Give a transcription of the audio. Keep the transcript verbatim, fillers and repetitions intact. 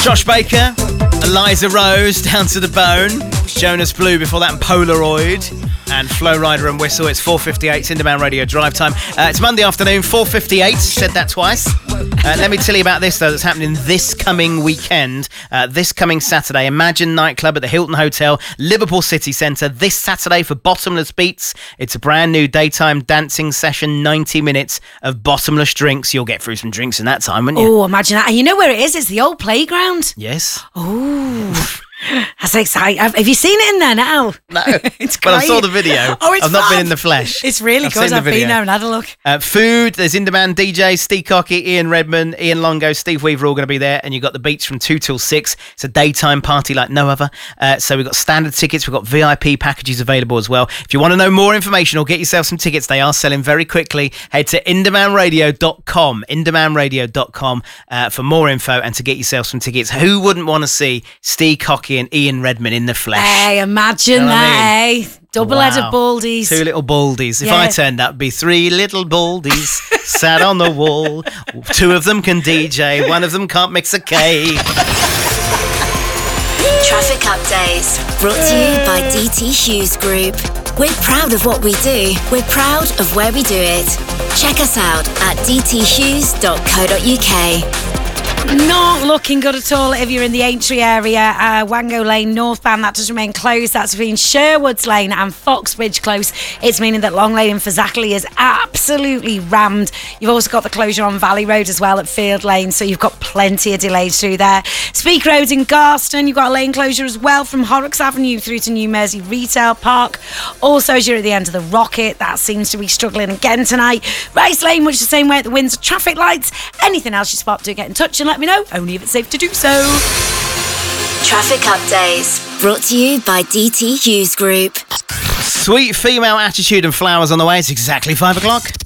Josh Baker, Eliza Rose, Down to the Bone, Jonas Blue before that, and Polaroid, and Flow Rider and Whistle. It's four fifty-eight, Cinderman Radio Drive Time. Uh, it's Monday afternoon, four fifty-eight, said that twice. Uh, let me tell you about this, though, that's happening this coming weekend. Uh, this coming Saturday, Imagine Nightclub at the Hilton Hotel, Liverpool City Centre. This Saturday for Bottomless Beats. It's a brand new daytime dancing session, ninety minutes of bottomless drinks. You'll get through some drinks in that time, won't you? Oh, imagine that. And you know where it is? It's the old playground. Yes. Oh, that's exciting. Have you seen it in there now? No. It's But I great. saw the video. Oh, it's I've not fab. been in the flesh. It's really I've good. seen the I've been video. there and had a look. Uh, food, there's in-demand D Js, Steve Cocky, Ian Redman, Ian Longo, Steve Weaver all going to be there, and you've got the beats from two till six. It's a daytime party like no other. Uh, so we've got standard tickets, we've got V I P packages available as well. If you want to know more information or get yourself some tickets, they are selling very quickly. Head to indemand radio dot com, indemand radio dot com uh, for more info and to get yourself some tickets. Who wouldn't want to see Steve Cocky and Ian Redman in the flesh? Hey, imagine You know what I that, eh? Double-headed Wow. baldies. Two little baldies. If Yeah. I turned up, it'd be three little baldies sat on the wall. Two of them can D J, one of them can't mix a cake. Traffic updates brought to you by D T Hughes Group. We're proud of what we do. We're proud of where we do it. Check us out at d t hughes dot co dot u k. Not looking good at all if you're in the Aintree area. Uh, Wango Lane northbound, that does remain closed. That's between Sherwoods Lane and Foxbridge Close. It's meaning that Long Lane in Fazakerley is absolutely rammed. You've also got the closure on Valley Road as well at Field Lane, so you've got plenty of delays through there. Speak Road in Garston, you've got a lane closure as well from Horrocks Avenue through to New Mersey Retail Park. Also, as you're at the end of the Rocket, that seems to be struggling again tonight. Rice Lane, which is the same way at the Windsor traffic lights. Anything else you spot, do get in touch and let me know, only if it's safe to do so. Traffic updates brought to you by D T Hughes Group. Sweet female attitude and flowers on the way. It's exactly five o'clock.